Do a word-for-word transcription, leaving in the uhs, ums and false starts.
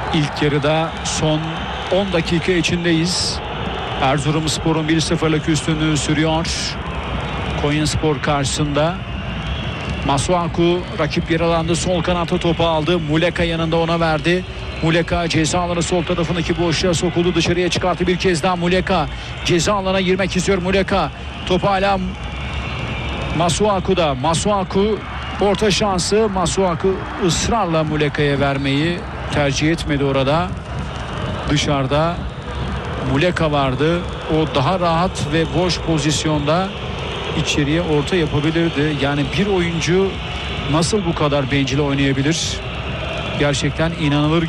İlk yarıda son on dakika içindeyiz. Erzurumspor'un bir sıfırlık üstünlüğü sürüyor. Konyaspor karşısında. Masuaku rakip yer alanda sol kanatta topu aldı. Muleka yanında ona verdi. Muleka ceza alanı sol tarafındaki boşluğa sokuldu. Dışarıya çıkarttı bir kez daha Muleka. Ceza alanına girmek istiyor Muleka. Topu hala Masuaku'da. Masuaku orta şansı. Masuaku ısrarla Muleka'ya vermeyi tercih etmedi orada. Dışarıda Muleka vardı. O daha rahat ve boş pozisyonda içeriye orta yapabilirdi. Yani bir oyuncu nasıl bu kadar bencil oynayabilir? Gerçekten inanılır